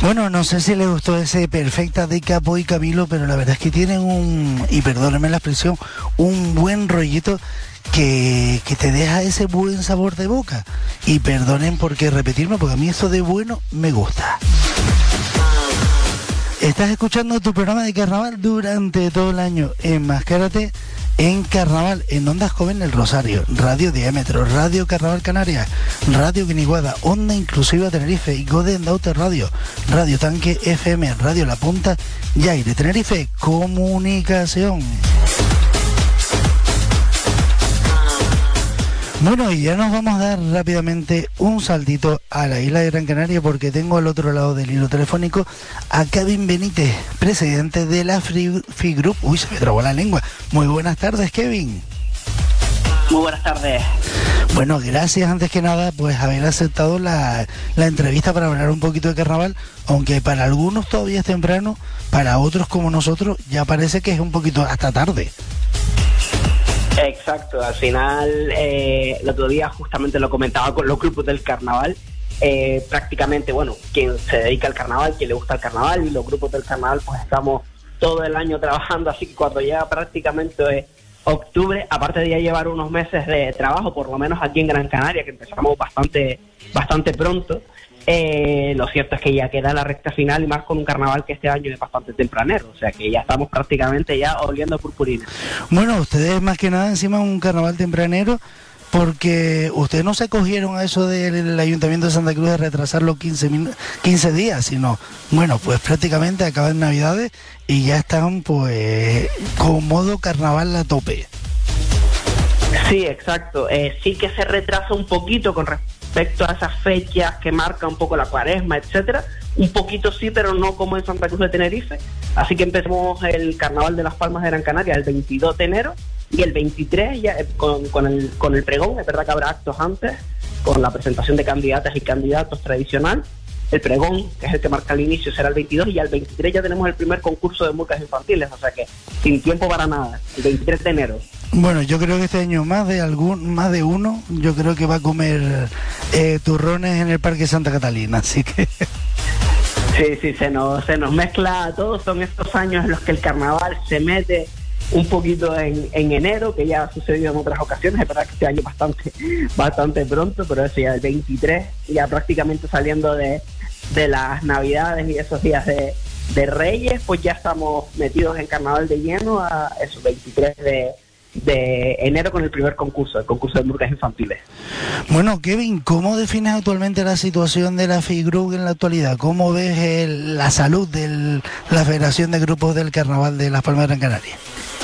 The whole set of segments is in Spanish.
Bueno, no sé si le gustó ese Perfecta de Capo y Camilo, pero la verdad es que tienen y perdónenme la expresión, un buen rollito que te deja ese buen sabor de boca. Y perdonen por qué repetirme, porque a mí eso de bueno me gusta. Estás escuchando tu programa de carnaval durante todo el año. Enmascárate en Carnaval, en Ondas Joven El Rosario, Radio Diámetro, Radio Carnaval Canarias, Radio Guiniguada, Onda Inclusiva Tenerife y Golden Daute Radio, Radio Tanque FM, Radio La Punta y Aire Tenerife Comunicación. Bueno, y ya nos vamos a dar rápidamente un saltito a la isla de Gran Canaria, porque tengo al otro lado del hilo telefónico a Kevin Benítez, presidente de la Free Group. Uy, se me trabó la lengua. Muy buenas tardes, Kevin. Muy buenas tardes. Bueno, gracias antes que nada pues haber aceptado la entrevista para hablar un poquito de carnaval, aunque para algunos todavía es temprano, para otros como nosotros ya parece que es un poquito hasta tarde. Exacto, al final el otro día justamente lo comentaba con los grupos del carnaval, prácticamente, bueno, quien se dedica al carnaval, quien le gusta el carnaval, y los grupos del carnaval pues estamos todo el año trabajando, así que cuando llega prácticamente octubre, aparte de ya llevar unos meses de trabajo, por lo menos aquí en Gran Canaria, que empezamos bastante pronto, lo cierto es que ya queda la recta final, y más con un carnaval que este año es bastante tempranero, o sea que ya estamos prácticamente ya oliendo a purpurina. Bueno, ustedes más que nada encima un carnaval tempranero, porque ustedes no se cogieron a eso del Ayuntamiento de Santa Cruz de retrasarlo 15 días, sino, bueno, pues prácticamente acaban Navidades y ya están pues con modo carnaval a tope. Sí, exacto. Sí que se retrasa un poquito con respecto a esas fechas que marca un poco la cuaresma, etcétera. Un poquito sí, pero no como en Santa Cruz de Tenerife. Así que empezamos el Carnaval de las Palmas de Gran Canaria el 22 de enero y el 23 ya con el pregón. Es verdad que habrá actos antes con la presentación de candidatas y candidatos tradicional. El pregón, que es el que marca el inicio, será el 22, y ya el 23 ya tenemos el primer concurso de murgas infantiles, o sea que sin tiempo para nada, el 23 de enero. Bueno, yo creo que este año más de uno, yo creo que va a comer turrones en el Parque Santa Catalina, así que... Sí, se nos mezcla todo. Son estos años en los que el carnaval se mete un poquito en enero, que ya ha sucedido en otras ocasiones. Es verdad que este año bastante pronto, pero eso ya el 23, ya prácticamente saliendo de las Navidades y esos días de Reyes, pues ya estamos metidos en carnaval de lleno a esos 23 de enero con el primer concurso, el concurso de murgas infantiles. Bueno, Kevin, ¿cómo defines actualmente la situación de la FIGRUP en la actualidad? ¿Cómo ves la salud de la Federación de Grupos del Carnaval de Las Palmas de Gran Canaria?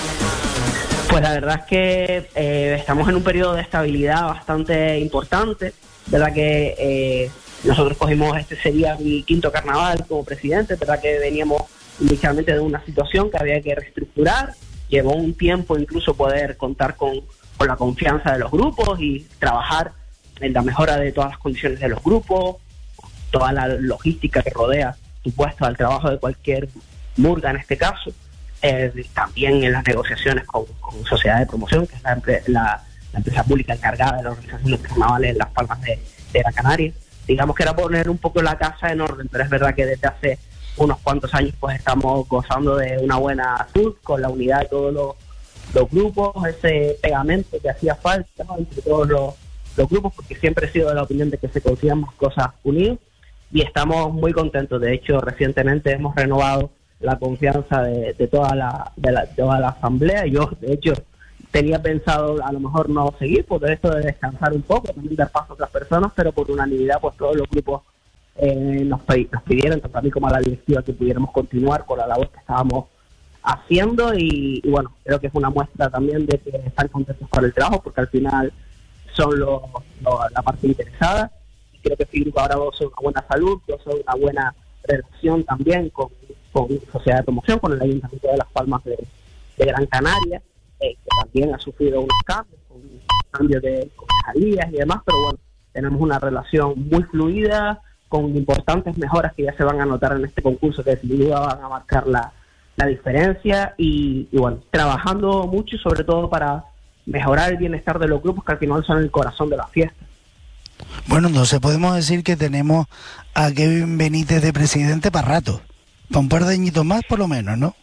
Pues la verdad es que estamos en un periodo de estabilidad bastante importante, verdad que nosotros cogimos, este sería mi quinto carnaval como presidente, verdad que veníamos inicialmente de una situación que había que reestructurar. Llevó un tiempo incluso poder contar con la confianza de los grupos y trabajar en la mejora de todas las condiciones de los grupos, toda la logística que rodea, supuesto, al trabajo de cualquier murga en este caso. También en las negociaciones con Sociedad de Promoción, que es la empresa pública encargada de la organización de carnavales en Las Palmas de Gran Canaria. Digamos que era poner un poco la casa en orden, pero es verdad que desde hace unos cuantos años pues estamos gozando de una buena salud, con la unidad de todos los grupos, ese pegamento que hacía falta, ¿no?, entre todos los grupos, porque siempre he sido de la opinión de que se consigan más cosas unidos, y estamos muy contentos. De hecho, recientemente hemos renovado la confianza de toda la asamblea. Yo, de hecho, tenía pensado a lo mejor no seguir por esto de descansar un poco, también dar paso a otras personas, pero por unanimidad pues todos los grupos nos pidieron, tanto a mí como a la directiva, que pudiéramos continuar con la labor que estábamos haciendo, y bueno, creo que es una muestra también de que están contentos con el trabajo, porque al final son la parte interesada. Y creo que FIGRUP ahora goza una buena salud, goza una buena relación también con Sociedad de Promoción, con el Ayuntamiento de Las Palmas de Gran Canaria, que también ha sufrido unos cambios de concejalías y demás, pero bueno, tenemos una relación muy fluida, con importantes mejoras que ya se van a notar en este concurso, que sin duda van a marcar la diferencia, y bueno, trabajando mucho, sobre todo para mejorar el bienestar de los grupos, que al final son el corazón de la fiesta. Bueno, entonces podemos decir que tenemos a Kevin Benítez de presidente para rato, para un par de añitos más por lo menos, ¿no?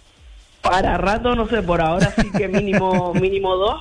Para rato, no sé, por ahora sí que mínimo 2.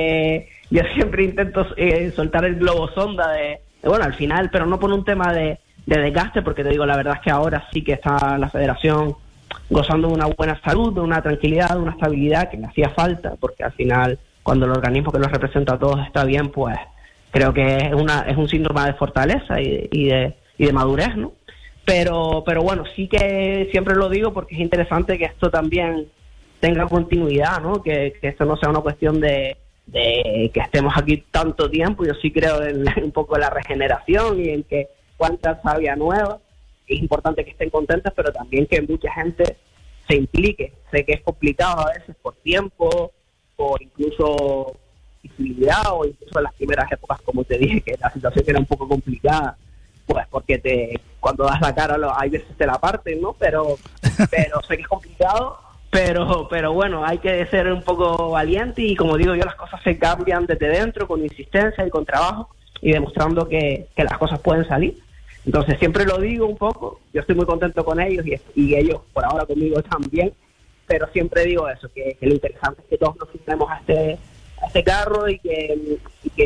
Yo siempre intento soltar el globo sonda bueno, al final, pero no por un tema de desgaste, porque te digo, la verdad es que ahora sí que está la federación gozando de una buena salud, de una tranquilidad, de una estabilidad que le hacía falta, porque al final, cuando el organismo que los representa a todos está bien, pues creo que es un síntoma de fortaleza y de madurez, ¿no? Pero bueno, sí que siempre lo digo porque es interesante que esto también tenga continuidad, ¿no? Que esto no sea una cuestión de que estemos aquí tanto tiempo. Yo sí creo en un poco la regeneración y en que cuánta savia nueva. Es importante que estén contentas, pero también que mucha gente se implique. Sé que es complicado a veces por tiempo, por incluso visibilidad, o incluso en las primeras épocas, como te dije, que la situación era un poco complicada, pues porque cuando das la cara hay veces te la parten, ¿no? Pero sé que es complicado, pero bueno, hay que ser un poco valiente y, como digo yo, las cosas se cambian desde dentro, con insistencia y con trabajo, y demostrando que las cosas pueden salir. Entonces siempre lo digo un poco, yo estoy muy contento con ellos y ellos por ahora conmigo también, pero siempre digo eso, que lo interesante es que todos nos sumemos a este carro y que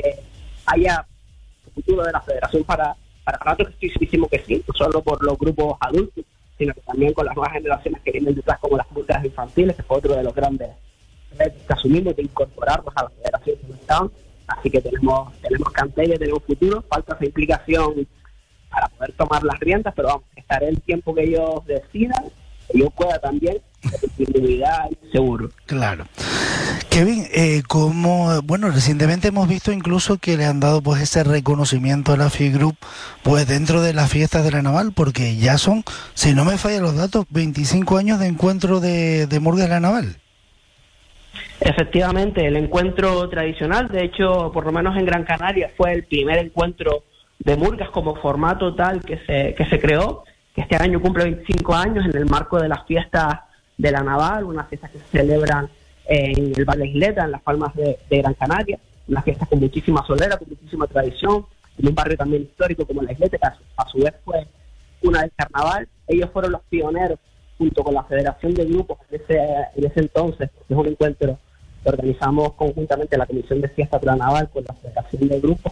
haya un futuro de la federación para rato, que estoy segurísimo que sí, no solo por los grupos adultos, sino que también con las nuevas generaciones que vienen detrás, como las murgas infantiles, que fue otro de los grandes retos que asumimos, de incorporarnos a la federación que no estaban. Así que tenemos cantera, tenemos futuro, falta esa implicación para poder tomar las riendas, pero vamos, estaré el tiempo que ellos decidan, que yo pueda también, de continuidad seguro. Claro. Kevin, recientemente hemos visto incluso que le han dado pues ese reconocimiento a la FI Group pues dentro de las fiestas de la Naval, porque ya son, si no me fallan los datos, 25 años de encuentro de murgas de la Naval. Efectivamente, el encuentro tradicional, de hecho, por lo menos en Gran Canaria, fue el primer encuentro de murgas como formato tal que se creó, que este año cumple 25 años en el marco de las fiestas de la Naval, unas fiestas que se celebran en el Bar La Isleta, en las Palmas de Gran Canaria, unas fiestas con muchísima solera, con muchísima tradición, en un barrio también histórico como La Isleta, que a su vez fue una del carnaval. Ellos fueron los pioneros, junto con la Federación de Grupos en ese entonces, porque es un encuentro que organizamos conjuntamente la Comisión de Fiestas de la Naval con la Federación de Grupos,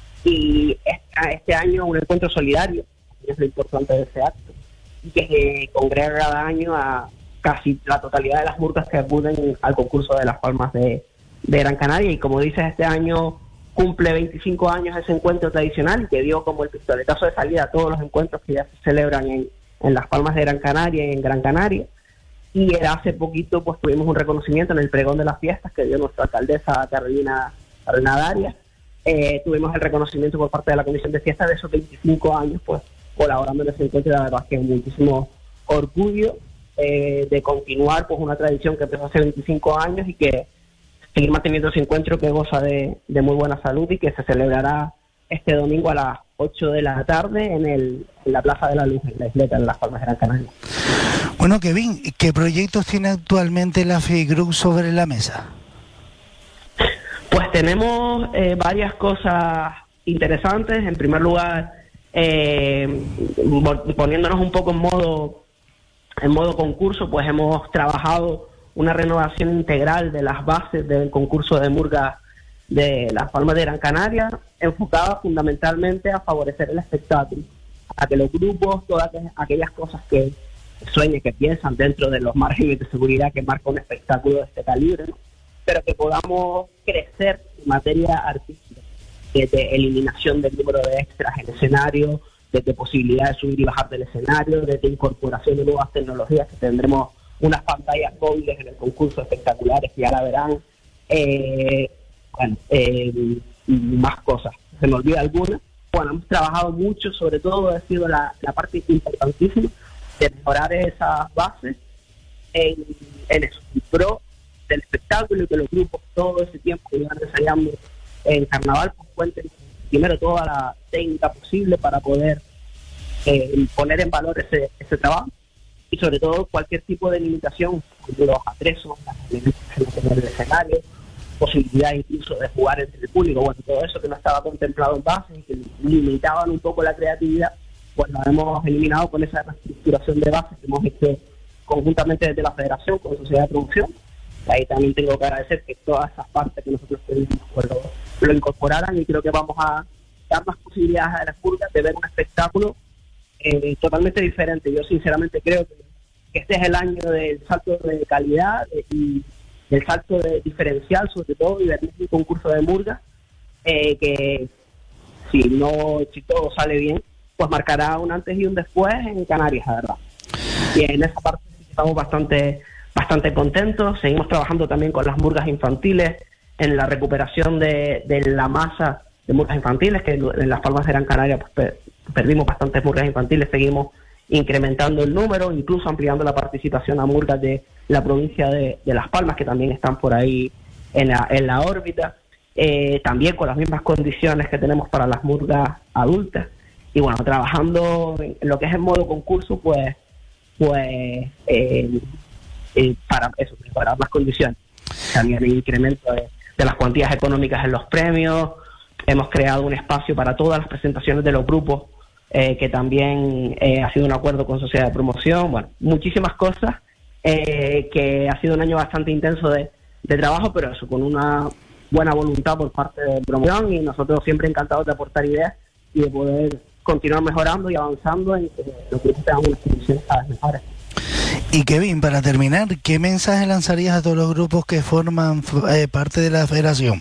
y este año un encuentro solidario, que es lo importante de ese acto, y que congrega cada año a casi la totalidad de las murgas que acuden al concurso de las Palmas de Gran Canaria. Y como dices, este año cumple 25 años ese encuentro tradicional, que dio como el pistoletazo de salida a todos los encuentros que ya se celebran en las Palmas de Gran Canaria y en Gran Canaria. Y hace poquito pues tuvimos un reconocimiento en el pregón de las fiestas que dio nuestra alcaldesa Carolina Darias. Tuvimos el reconocimiento por parte de la Comisión de Fiestas de esos 25 años pues colaborando en ese encuentro, y la verdad es que muchísimo orgullo de continuar pues una tradición que empezó hace 25 años y que seguir manteniendo ese encuentro que goza de muy buena salud, y que se celebrará este domingo a las 8 de la tarde en la Plaza de la Luz, en La Isleta, en las Palmas de Gran Canaria. Bueno, Kevin, ¿qué proyectos tiene actualmente la FI Group sobre la mesa? Pues tenemos varias cosas interesantes. En primer lugar, poniéndonos un poco en modo concurso, pues hemos trabajado una renovación integral de las bases del concurso de murgas de las Palmas de Gran Canaria, enfocada fundamentalmente a favorecer el espectáculo, a que los grupos, todas aquellas cosas que sueñen, que piensan dentro de los márgenes de seguridad que marca un espectáculo de este calibre, ¿no? Pero que podamos crecer en materia artística, desde eliminación del número de extras en escenario, desde posibilidad de subir y bajar del escenario, desde incorporación de nuevas tecnologías, que tendremos unas pantallas móviles en el concurso espectaculares, que ya la verán, más cosas. Se me olvida alguna. Bueno, hemos trabajado mucho, sobre todo ha sido la parte importantísima de mejorar esas bases en eso, en pro del espectáculo, y que los grupos todo ese tiempo que llevan ensayando en carnaval pues cuenten primero toda la técnica posible para poder poner en valor ese trabajo, y sobre todo cualquier tipo de limitación, como los atresos, las limitaciones en el escenario, posibilidad incluso de jugar entre el público. Bueno, todo eso que no estaba contemplado en bases y que limitaban un poco la creatividad, pues lo hemos eliminado con esa reestructuración de bases que hemos hecho conjuntamente desde la Federación con Sociedad de Producción. Ahí también tengo que agradecer que todas esas partes que nosotros pedimos pues lo incorporaran, y creo que vamos a dar más posibilidades a las Murgas de ver un espectáculo totalmente diferente. Yo sinceramente creo que este es el año del salto de calidad y del salto de diferencial, sobre todo, y de un concurso de Murgas que si todo sale bien, pues marcará un antes y un después en Canarias, la verdad. Y en esa parte estamos bastante contentos. Seguimos trabajando también con las Murgas infantiles en la recuperación de la masa de Murgas infantiles, que en Las Palmas de Gran Canaria pues perdimos bastantes Murgas infantiles. Seguimos incrementando el número, incluso ampliando la participación a Murgas de la provincia de Las Palmas, que también están por ahí en la órbita, también con las mismas condiciones que tenemos para las Murgas adultas. Y bueno, trabajando en lo que es el modo concurso, para eso, mejorar las condiciones. También el incremento de las cuantías económicas en los premios. Hemos creado un espacio para todas las presentaciones de los grupos, que también ha sido un acuerdo con Sociedad de Promoción. Bueno, muchísimas cosas, que ha sido un año bastante intenso de trabajo, pero eso, con una buena voluntad por parte de promoción, y nosotros siempre encantados de aportar ideas y de poder continuar mejorando y avanzando en que los grupos tengan unas condiciones cada vez mejores. Y Kevin, para terminar, ¿qué mensaje lanzarías a todos los grupos que forman parte de la federación?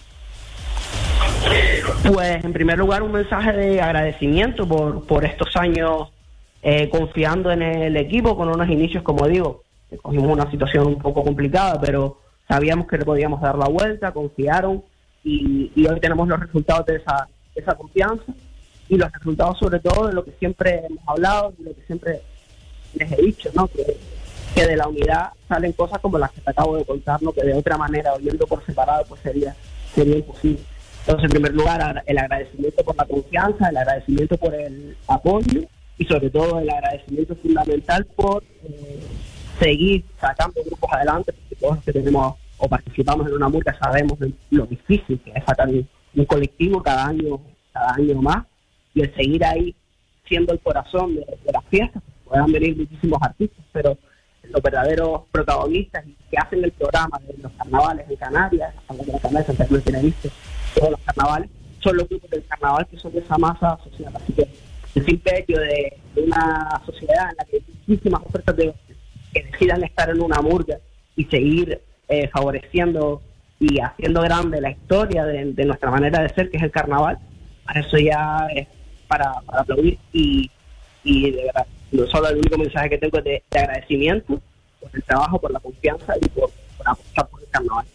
Pues en primer lugar un mensaje de agradecimiento por estos años confiando en el equipo, con unos inicios, como digo, cogimos una situación un poco complicada, pero sabíamos que le podíamos dar la vuelta, confiaron, y hoy tenemos los resultados de esa confianza, y los resultados sobre todo de lo que siempre hemos hablado, de lo que siempre les he dicho, ¿no? Que de la unidad salen cosas como las que te acabo de contar, ¿no? Que de otra manera, oyendo por separado, pues sería imposible. Entonces, en primer lugar, el agradecimiento por la confianza, el agradecimiento por el apoyo, y sobre todo el agradecimiento fundamental por seguir sacando grupos adelante, porque todos los que tenemos o participamos en una Murga sabemos lo difícil que es sacar un colectivo cada año más, y el seguir ahí siendo el corazón de las fiestas. Puedan venir muchísimos artistas, pero los verdaderos protagonistas que hacen el programa de los carnavales en Canarias, Santa Cruz de Tenerife, todos los carnavales, son los grupos del carnaval que son de esa masa social. Así que el simple hecho de una sociedad en la que hay muchísimas ofertas que decidan estar en una Murga y seguir favoreciendo y haciendo grande la historia de nuestra manera de ser, que es el carnaval, eso ya es para aplaudir, y de verdad, no solo el único mensaje que tengo es de agradecimiento por el trabajo, por la confianza y por apostar por el carnaval.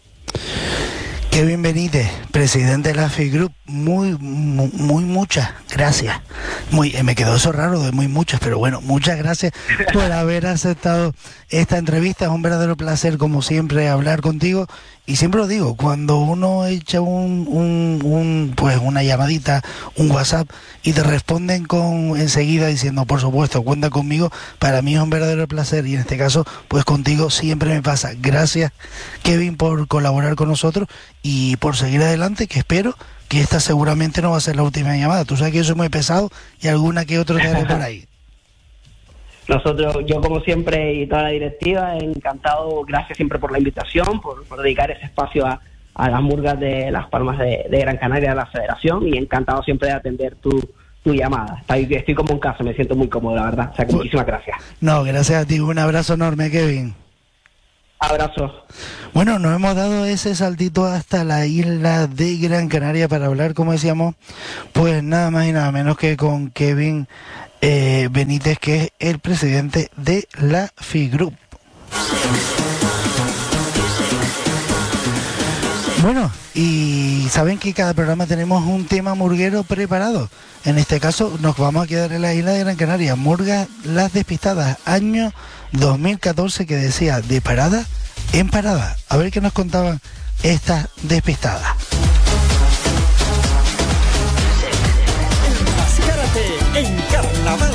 Kevin Benítez, presidente de la FIGroup, muchas gracias. Me quedó eso raro de muy muchas, pero bueno, muchas gracias por haber aceptado esta entrevista. Es un verdadero placer, como siempre, hablar contigo. Y siempre lo digo, cuando uno echa pues una llamadita, un WhatsApp, y te responden enseguida diciendo, por supuesto, cuenta conmigo, para mí es un verdadero placer, y en este caso, pues contigo siempre me pasa. Gracias, Kevin, por colaborar con nosotros y por seguir adelante, que espero que esta seguramente no va a ser la última llamada. Tú sabes que yo soy muy pesado y alguna que otra te haré por ahí. Yo como siempre y toda la directiva, encantado, gracias siempre por la invitación, por dedicar ese espacio a las Murgas de Las Palmas de Gran Canaria, de la Federación, y encantado siempre de atender tu llamada. Estoy como en casa, me siento muy cómodo, la verdad. O sea que muchísimas gracias. No, gracias a ti, un abrazo enorme, Kevin. Abrazo. Bueno, nos hemos dado ese saltito hasta la isla de Gran Canaria para hablar, como decíamos, pues nada más y nada menos que con Kevin Benítez, que es el presidente de la FIGroup. Bueno, y saben que cada programa tenemos un tema murguero preparado. En este caso nos vamos a quedar en la isla de Gran Canaria. Murga Las Despistadas, año 2014, que decía de parada en parada. A ver qué nos contaban estas despistadas. Enmascárate en carnaval.